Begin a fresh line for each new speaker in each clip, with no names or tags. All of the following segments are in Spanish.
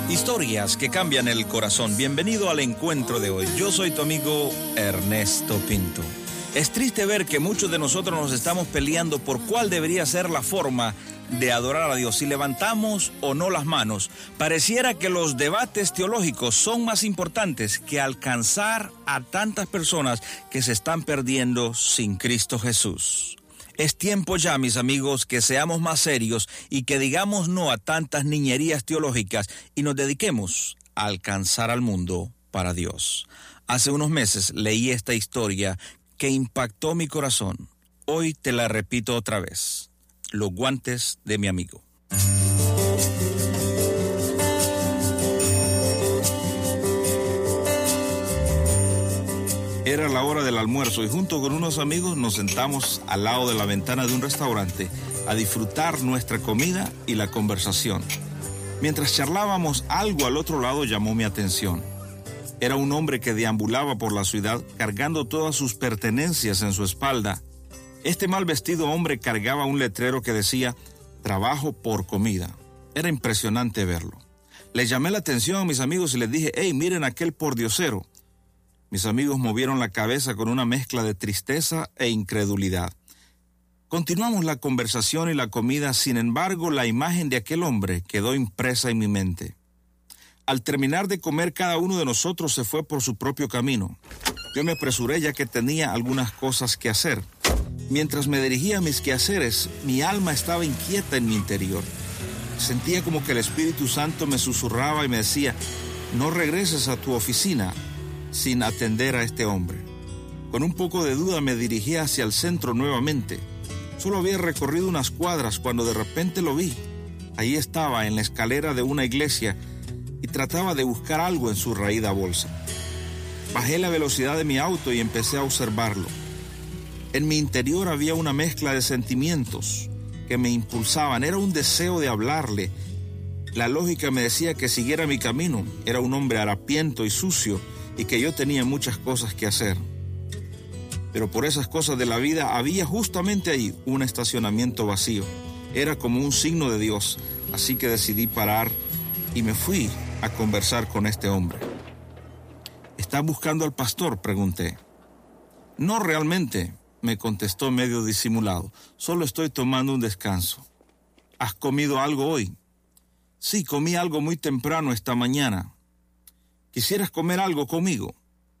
Historias que cambian el corazón. Bienvenido al encuentro de hoy. Yo soy tu amigo Ernesto Pinto. Es triste ver que muchos de nosotros nos estamos peleando por cuál debería ser la forma de adorar a Dios, si levantamos o no las manos. Pareciera que los debates teológicos son más importantes que alcanzar a tantas personas que se están perdiendo sin Cristo Jesús. Es tiempo ya, mis amigos, que seamos más serios y que digamos no a tantas niñerías teológicas y nos dediquemos a alcanzar al mundo para Dios. Hace unos meses leí esta historia que impactó mi corazón. Hoy te la repito otra vez. Los guantes de mi amigo. Era la hora del almuerzo y junto con unos amigos nos sentamos al lado de la ventana de un restaurante a disfrutar nuestra comida y la conversación. Mientras charlábamos, algo al otro lado llamó mi atención. Era un hombre que deambulaba por la ciudad cargando todas sus pertenencias en su espalda. Este mal vestido hombre cargaba un letrero que decía "Trabajo por comida". Era impresionante verlo. Le llamé la atención a mis amigos y les dije: "Hey, miren aquel pordiosero". Mis amigos movieron la cabeza con una mezcla de tristeza e incredulidad. Continuamos la conversación y la comida, sin embargo, la imagen de aquel hombre quedó impresa en mi mente. Al terminar de comer, cada uno de nosotros se fue por su propio camino. Yo me apresuré ya que tenía algunas cosas que hacer. Mientras me dirigía a mis quehaceres, mi alma estaba inquieta en mi interior. Sentía como que el Espíritu Santo me susurraba y me decía: "No regreses a tu oficina sin atender a este hombre". Con un poco de duda me dirigí hacia el centro nuevamente. Solo había recorrido unas cuadras cuando de repente lo vi. Ahí estaba en la escalera de una iglesia y trataba de buscar algo en su raída bolsa. Bajé la velocidad de mi auto y empecé a observarlo. En mi interior había una mezcla de sentimientos que me impulsaban. Era un deseo de hablarle. La lógica me decía que siguiera mi camino. Era un hombre harapiento y sucio y que yo tenía muchas cosas que hacer. Pero por esas cosas de la vida había justamente ahí un estacionamiento vacío. Era como un signo de Dios, así que decidí parar y me fui a conversar con este hombre. ¿Estás buscando al pastor?, pregunté. No realmente, me contestó medio disimulado. Solo estoy tomando un descanso. ¿Has comido algo hoy? Sí, comí algo muy temprano esta mañana. ¿Quisieras comer algo conmigo?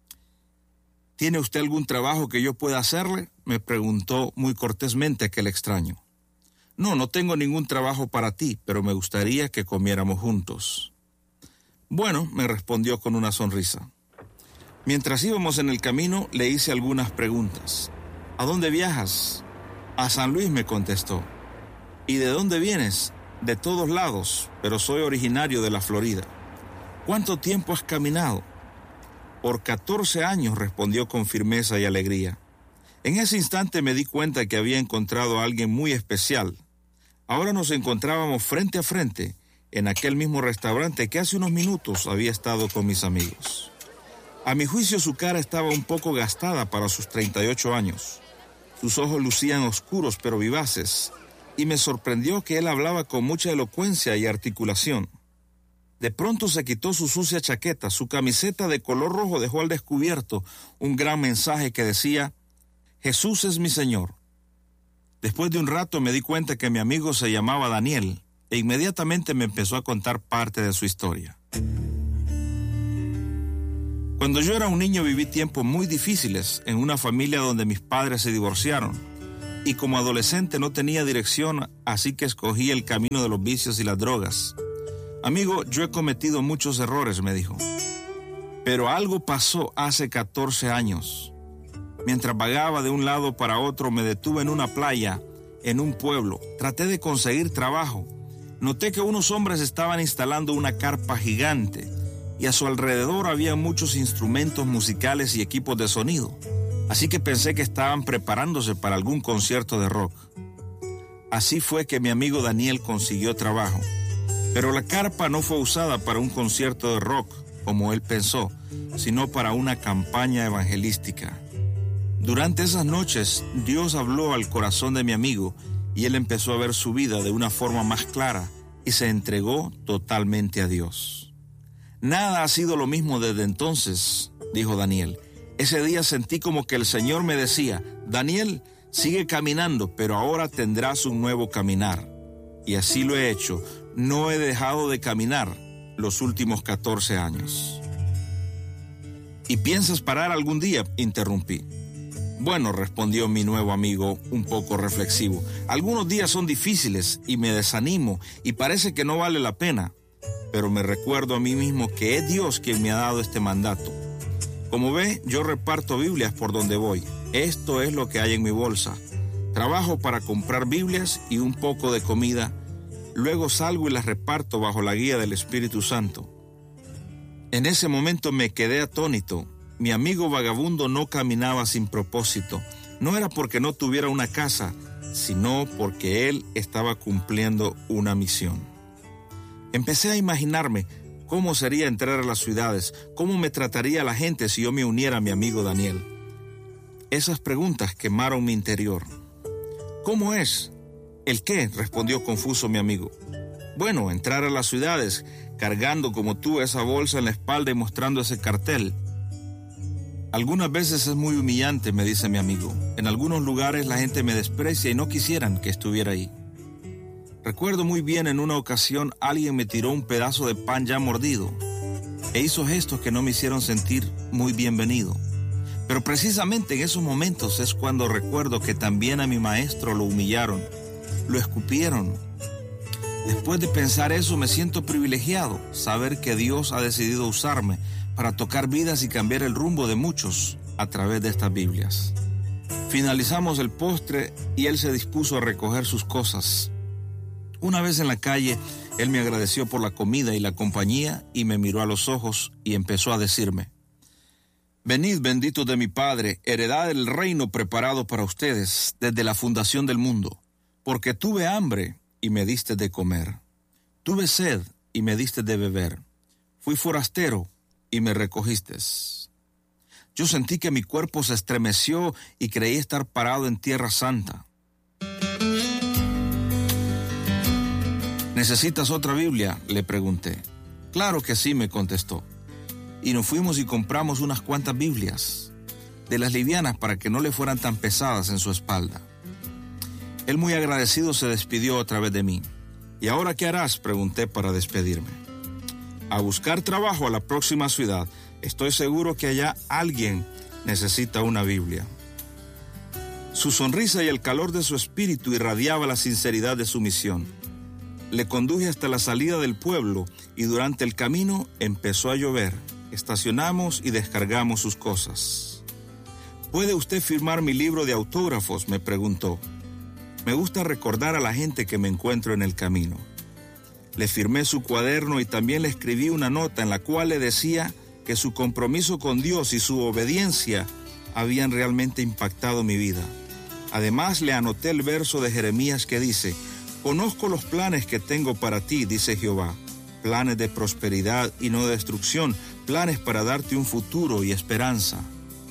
¿Tiene usted algún trabajo que yo pueda hacerle?, me preguntó muy cortésmente aquel extraño. No tengo ningún trabajo para ti, pero me gustaría que comiéramos juntos. Bueno, me respondió con una sonrisa. Mientras íbamos en el camino, le hice algunas preguntas. ¿A dónde viajas? A San Luis, me contestó. ¿Y de dónde vienes? De todos lados, pero soy originario de la Florida. ¿Cuánto tiempo has caminado? Por 14 años, respondió con firmeza y alegría. En ese instante me di cuenta que había encontrado a alguien muy especial. Ahora nos encontrábamos frente a frente en aquel mismo restaurante que hace unos minutos había estado con mis amigos. A mi juicio, su cara estaba un poco gastada para sus 38 años. Sus ojos lucían oscuros pero vivaces, y me sorprendió que él hablaba con mucha elocuencia y articulación. De pronto se quitó su sucia chaqueta. Su camiseta de color rojo dejó al descubierto un gran mensaje que decía: "Jesús es mi Señor". Después de un rato me di cuenta que mi amigo se llamaba Daniel e inmediatamente me empezó a contar parte de su historia. Cuando yo era un niño viví tiempos muy difíciles en una familia donde mis padres se divorciaron y como adolescente no tenía dirección, así que escogí el camino de los vicios y las drogas. Amigo, yo he cometido muchos errores, me dijo. Pero algo pasó hace 14 años. Mientras vagaba de un lado para otro, me detuve en una playa, en un pueblo. Traté de conseguir trabajo. Noté que unos hombres estaban instalando una carpa gigante y a su alrededor había muchos instrumentos musicales y equipos de sonido. Así que pensé que estaban preparándose para algún concierto de rock. Así fue que mi amigo Daniel consiguió trabajo. Pero la carpa no fue usada para un concierto de rock, como él pensó, sino para una campaña evangelística. Durante esas noches, Dios habló al corazón de mi amigo y él empezó a ver su vida de una forma más clara y se entregó totalmente a Dios. Nada ha sido lo mismo desde entonces, dijo Daniel. Ese día sentí como que el Señor me decía: Daniel, sigue caminando, pero ahora tendrás un nuevo caminar. Y así lo he hecho. No he dejado de caminar los últimos 14 años. ¿Y piensas parar algún día?, interrumpí. Bueno, respondió mi nuevo amigo, un poco reflexivo. Algunos días son difíciles y me desanimo y parece que no vale la pena. Pero me recuerdo a mí mismo que es Dios quien me ha dado este mandato. Como ve, yo reparto Biblias por donde voy. Esto es lo que hay en mi bolsa. Trabajo para comprar Biblias y un poco de comida. Luego salgo y las reparto bajo la guía del Espíritu Santo. En ese momento me quedé atónito. Mi amigo vagabundo no caminaba sin propósito. No era porque no tuviera una casa, sino porque él estaba cumpliendo una misión. Empecé a imaginarme cómo sería entrar a las ciudades, cómo me trataría la gente si yo me uniera a mi amigo Daniel. Esas preguntas quemaron mi interior. ¿Cómo es? ¿El qué?, respondió confuso mi amigo. Bueno, entrar a las ciudades, cargando como tú esa bolsa en la espalda y mostrando ese cartel. Algunas veces es muy humillante, me dice mi amigo. En algunos lugares la gente me desprecia y no quisieran que estuviera ahí. Recuerdo muy bien, en una ocasión alguien me tiró un pedazo de pan ya mordido e hizo gestos que no me hicieron sentir muy bienvenido. Pero precisamente en esos momentos es cuando recuerdo que también a mi maestro lo humillaron, lo escupieron. Después de pensar eso, me siento privilegiado, saber que Dios ha decidido usarme para tocar vidas y cambiar el rumbo de muchos a través de estas Biblias. Finalizamos el postre y él se dispuso a recoger sus cosas. Una vez en la calle, él me agradeció por la comida y la compañía y me miró a los ojos y empezó a decirme: Venid, benditos de mi Padre, heredad el reino preparado para ustedes desde la fundación del mundo, porque tuve hambre y me diste de comer, tuve sed y me diste de beber, fui forastero y me recogiste. Yo sentí que mi cuerpo se estremeció y creí estar parado en tierra santa. ¿Necesitas otra Biblia?, le pregunté. Claro que sí, me contestó. Y nos fuimos y compramos unas cuantas Biblias, de las livianas para que no le fueran tan pesadas en su espalda. Él, muy agradecido, se despidió a través de mí. ¿Y ahora qué harás?, pregunté para despedirme. A buscar trabajo a la próxima ciudad. Estoy seguro que allá alguien necesita una Biblia. Su sonrisa y el calor de su espíritu irradiaba la sinceridad de su misión. Le conduje hasta la salida del pueblo y durante el camino empezó a llover. Estacionamos y descargamos sus cosas. ¿Puede usted firmar mi libro de autógrafos?, me preguntó. Me gusta recordar a la gente que me encuentro en el camino. Le firmé su cuaderno y también le escribí una nota en la cual le decía que su compromiso con Dios y su obediencia habían realmente impactado mi vida. Además, le anoté el verso de Jeremías que dice: Conozco los planes que tengo para ti, dice Jehová, planes de prosperidad y no de destrucción, planes para darte un futuro y esperanza.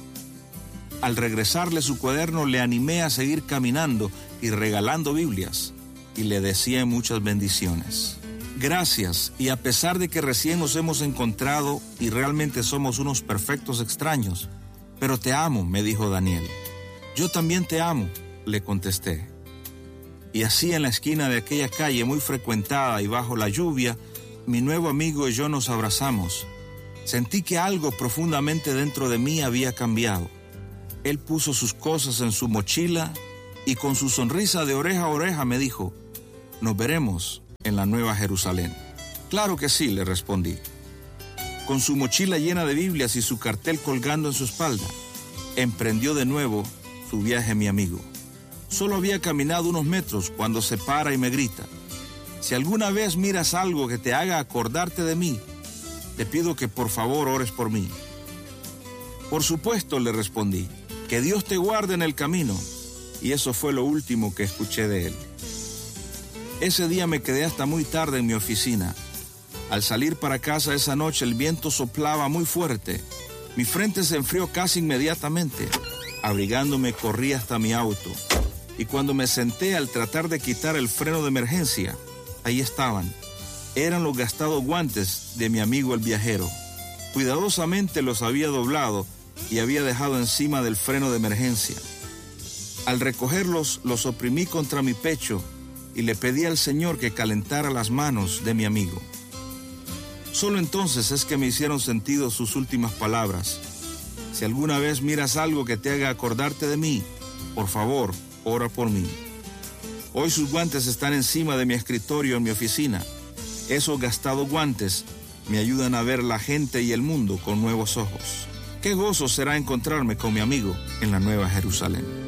Al regresarle su cuaderno, le animé a seguir caminando y regalando Biblias, y le deseé muchas bendiciones. Gracias, y a pesar de que recién nos hemos encontrado y realmente somos unos perfectos extraños, pero te amo, me dijo Daniel. Yo también te amo, le contesté. Y así, en la esquina de aquella calle muy frecuentada y bajo la lluvia, mi nuevo amigo y yo nos abrazamos. Sentí que algo profundamente dentro de mí había cambiado. Él puso sus cosas en su mochila y con su sonrisa de oreja a oreja me dijo: nos veremos en la Nueva Jerusalén. Claro que sí, le respondí. Con su mochila llena de Biblias y su cartel colgando en su espalda, emprendió de nuevo su viaje mi amigo. Solo había caminado unos metros cuando se para y me grita: si alguna vez miras algo que te haga acordarte de mí, te pido que por favor ores por mí. Por supuesto, le respondí, que Dios te guarde en el camino. Y eso fue lo último que escuché de él. Ese día me quedé hasta muy tarde en mi oficina. Al salir para casa esa noche, el viento soplaba muy fuerte. Mi frente se enfrió casi inmediatamente. Abrigándome, corrí hasta mi auto. Y cuando me senté, al tratar de quitar el freno de emergencia, ahí estaban, Eran los gastados guantes de mi amigo el viajero. Cuidadosamente los había doblado y había dejado encima del freno de emergencia. Al recogerlos, los oprimí contra mi pecho y le pedí al Señor que calentara las manos de mi amigo. Solo entonces es que me hicieron sentido sus últimas palabras. Si alguna vez miras algo que te haga acordarte de mí, por favor, ora por mí. Hoy sus guantes están encima de mi escritorio en mi oficina. Esos gastados guantes me ayudan a ver la gente y el mundo con nuevos ojos. Qué gozo será encontrarme con mi amigo en la Nueva Jerusalén.